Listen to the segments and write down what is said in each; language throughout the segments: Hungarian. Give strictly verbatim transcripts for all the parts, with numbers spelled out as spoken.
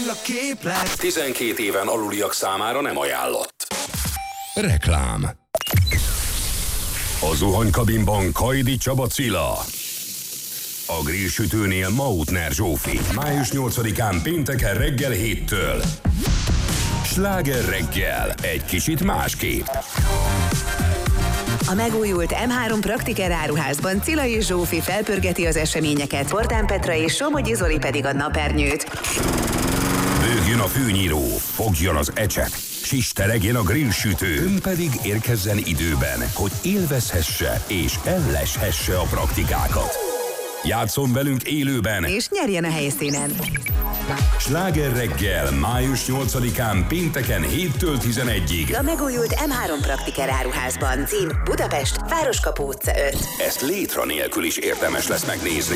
a képlet. tizenkét éven aluliak számára nem ajánlott. Reklám. A zuhanykabinban Kajdi Csaba Cilla. A grillsütőnél Mautner Zsófi. május nyolcadikán pénteken reggel héttől. Sláger reggel. Egy kicsit másképp. A megújult em három Praktiker áruházban Cilla és Zsófi felpörgeti az eseményeket, Portán Petra és Somogyi Zoli pedig a napernyőt. Bőgjön a fűnyíró, fogjon az ecset, sisteregjen a grillsütő, ön pedig érkezzen időben, hogy élvezhesse és elleshesse a praktikákat. Játszon velünk élőben, és nyerjen a helyszínen. Sláger reggel, május nyolcadikán pénteken héttől tizenegyig. A megújult em három Praktiker áruházban. Cím Budapest, Városkapu utca öt. Ezt létra nélkül is érdemes lesz megnézni.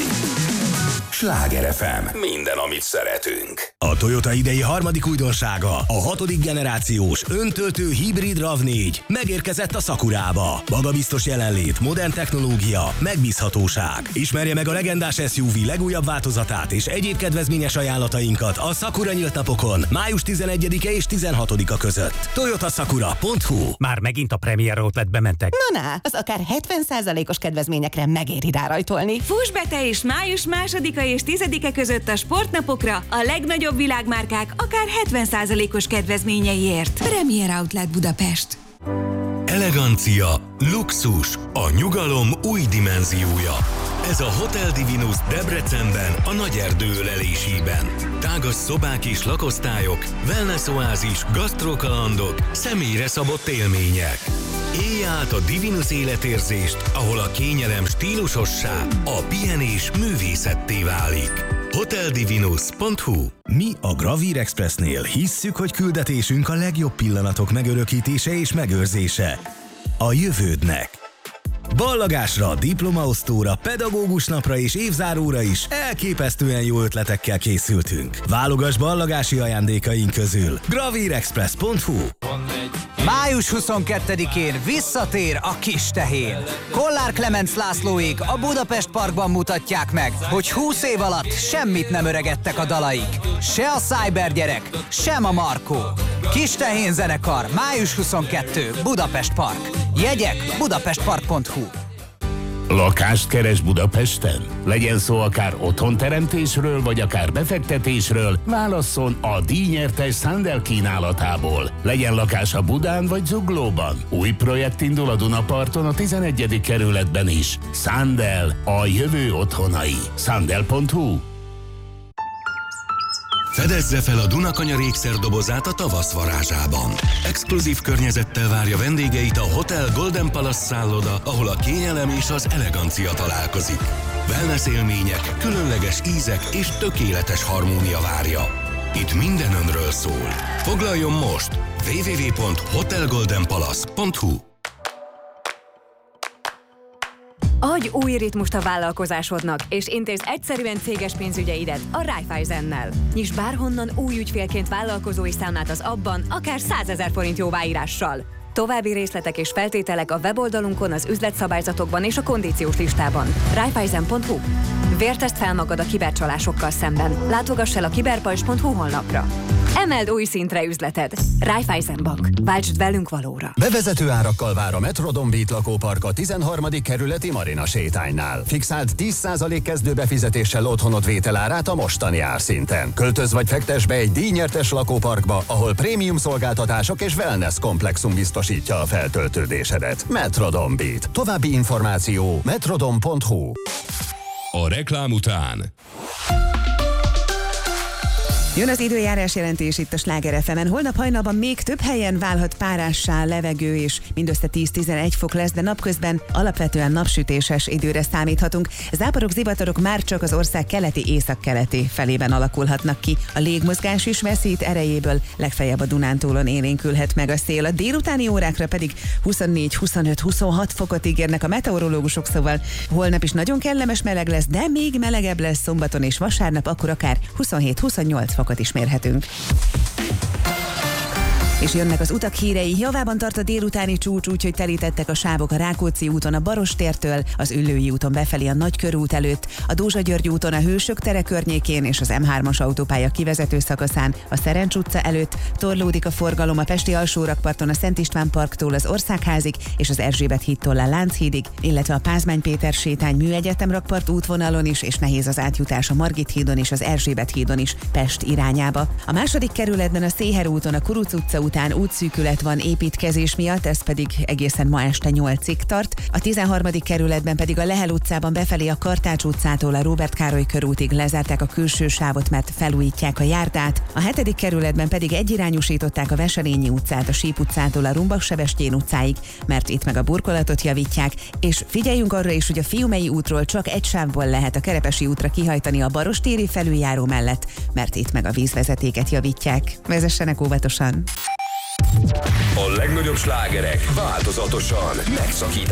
Sláger ef em. Minden, amit szeretünk. A Toyota idei harmadik újdonsága, a hatodik generációs öntöltő hibrid ráv négy megérkezett a Sakurába. Magabiztos jelenlét, modern technológia, megbízhatóság. Ismerje meg a legendás es u vé legújabb változatát és egyéb kedvezményes ajánlatainkat a Sakura nyílt napokon május tizenegyedike és tizenhatodika között. toyota sakura pont hu. Már megint a Premier Outletbe mentek? Na, na, az akár hetven százalékos kedvezményekre megéri rárajtolni. Fuss be te is május másodika és tizedike között a sportnapokra a legnagyobb világmárkák akár hetven százalékos kedvezményeiért. Premier Outlet Budapest. Elegancia, luxus, a nyugalom új dimenziója. Ez a Hotel Divinus Debrecenben, a Nagyerdő ölelésében. Tágas szobák és lakosztályok, wellness oázis, gasztrokalandok, személyre szabott élmények. Élj át a Divinus életérzést, ahol a kényelem stílusossá, a pihenés művészetté válik. hotel divinus pont hu. Mi a Gravír Expressnél hisszük, hogy küldetésünk a legjobb pillanatok megörökítése és megőrzése a jövődnek. Ballagásra, diplomaosztóra, pedagógus napra és évzáróra is elképesztően jó ötletekkel készültünk. Válogass ballagási ajándékaink közül. gravír express pont hu. május huszonkettedikén visszatér a kis tehén. Kollár Klemenc Lászlóék a Budapest Parkban mutatják meg, hogy húsz év alatt semmit nem öregedtek a dalaik. Se a Cybergyerek, sem a Markó. Kis tehén zenekar, május huszonkettedike, Budapest Park. Jegyek budapestpark pont hu. Lakást keres Budapesten? Legyen szó akár otthonteremtésről, vagy akár befektetésről, válasszon a díjnyertes Sandel kínálatából. Legyen lakása Budán vagy Zuglóban. Új projekt indul a Dunaparton a tizenegyedik kerületben is. Sandel, a jövő otthonai. Sandel pont hu. Fedezze fel a Dunakanyar ékszerdobozát a tavasz varázsában. Exkluzív környezettel várja vendégeit a Hotel Golden Palace szálloda, ahol a kényelem és az elegancia találkozik. Wellness élmények, különleges ízek és tökéletes harmónia várja. Itt minden önről szól. Foglaljon most! double-u double-u double-u pont hotel golden palace pont hu. Adj új ritmust a vállalkozásodnak, és intézz egyszerűen céges pénzügyeidet a Raiffeisennel. Nyiss bárhonnan új ügyfélként vállalkozói számlát az abban, akár százezer forint jóváírással. További részletek és feltételek a weboldalunkon, az üzletszabályzatokban és a kondíciós listában. Raiffeisen pont hu. Vértezd fel magad a kibercsalásokkal szemben. Látogass el a kiberpajzs pont hu honlapra. Emeld új szintre üzleted. Raiffeisen Bank. Váltsd velünk valóra. Bevezető árakkal vár a Metrodon Beat lakópark a tizenharmadik kerületi Marina sétánynál. Fixált tíz százalék kezdő befizetéssel otthonod vételárát a mostani árszinten. Költöz vagy fektess be egy díjnyertes lakóparkba, ahol prémium szolgáltatások és wellness komplexum biztosítja a feltöltődésedet. Metrodon Beat. További információ metrodon pont hu. A reklám után jön az időjárás jelentés itt a Sláger ef emen. Holnap hajnalban még több helyen válhat párássá levegő, és mindössze tíz-tizenegy fok lesz, de napközben alapvetően napsütéses időre számíthatunk. Záporok, zivatarok már csak az ország keleti északkeleti felében alakulhatnak ki. A légmozgás is veszít erejéből, legfeljebb a Dunántúlon élénkülhet meg a szél. A délutáni órákra pedig huszonnégy, huszonöt, huszonhat fokot ígérnek a meteorológusok, szóval holnap is nagyon kellemes meleg lesz, de még melegebb lesz szombaton és vasárnap, akkor akár huszonhét, huszonnyolc fokot is mérhetünk. És jönnek az utak hírei. Javában tart a délutáni csúcs, úgyhogy telítettek a sávok a Rákóczi úton a Barostértől, az Üllői úton befelé a Nagykörút előtt, a Dózsa-György úton a Hősök tere környékén és az em hármas autópálya kivezető szakaszán a Szerencs utca előtt, torlódik a forgalom a Pesti alsórakparton a Szent István parktól az Országházig és az Erzsébet hídtól a Lánchídig, illetve a Pázmány Péter sétány Műegyetem rakpart útvonalon is, és nehéz az átjutás a Margit hídon és az Erzsébet hídon is Pest irányába. A második kerületben a Széher úton a Kuruc utca után útszűkület van építkezés miatt, ez pedig egészen ma este nyolcig tart. A tizenharmadik kerületben pedig a Lehel utcában befelé a Kartács utcától a Róbert Károly körútig lezárták a külső sávot, mert felújítják a járdát. A hetedik kerületben pedig egyirányúsították a Veselényi utcát a Síp utcától a Rumbak-Sebestyén utcáig, mert itt meg a burkolatot javítják, és figyeljünk arra is, hogy a Fiumei útról csak egy sávból lehet a Kerepesi útra kihajtani a barostéri felüljáró mellett, mert itt meg a vízvezetéket javítják. Vezessenek óvatosan! A legnagyobb slágerek változatosan megszakítás